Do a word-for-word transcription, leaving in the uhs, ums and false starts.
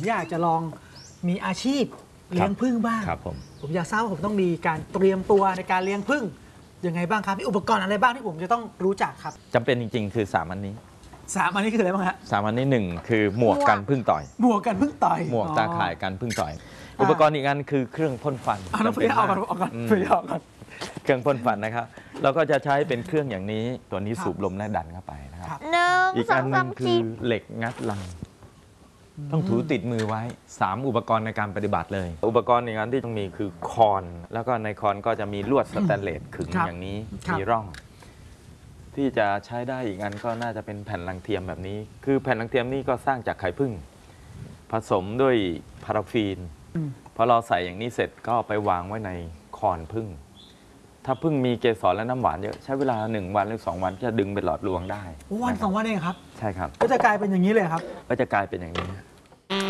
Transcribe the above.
อยากจะลองมีอาชีพเลี้ยงผึ้งบ้างครับผมผมอยากทราบว่าผมต้องมีการเตรียมตัวในการเลี้ยงผึ้งยังไงบ้างครับมีอุปกรณ์อะไรบ้างที่ผมจะต้องรู้จักครับจำเป็นจริงๆคือสามอันนี้สามอันนี้คืออะไรบ้างฮะสามอันนี้หนึ่งคือหมวกกันผึ้งต่อยหมวกกันผึ้งต่อยหมวกตาข่ายกันผึ้งต่อย อุปกรณ์อีกอันคือเครื่องพ่นฟันเอาน้องเพื่อนเอาก่อนเอาก่อนเพื่อนเอาก่อนเครื่องพ่นฟันนะครับเราก็จะใช้เป็นเครื่องอย่างนี้ตัวนี้สูบลมและดันเข้าไปนะครับหนึ่งอีกอันหนึ่งคือเหล็กงัดลังต้องถูติดมือไว้สามอุปกรณ์ในการปฏิบัติเลย อุปกรณ์อีกอันที่ต้องมีคือคอนแล้วก็ในคอนก็จะมีลวดสแตนเลสขึงอย่างนี้มีร่องที่จะใช้ได้อีกอันก็น่าจะเป็นแผ่นรังเทียมแบบนี้ คือแผ่นรังเทียมนี่ก็สร้างจากไข่ผึ้งผสมด้วยพาราฟีนพอเราใส่อย่างนี้เสร็จก็ไปวางไว้ในคอนผึ้งถ้าผึ้งมีเกสรและน้ำหวานเยอะใช้เวลาหนึ่งวันหรือสองวันจะดึงเป็นหลอดรวงได้วันสองวันเองครับใช่ครับก็จะกลายเป็นอย่างนี้เลยครับก็จะกลายเป็นอย่างนี้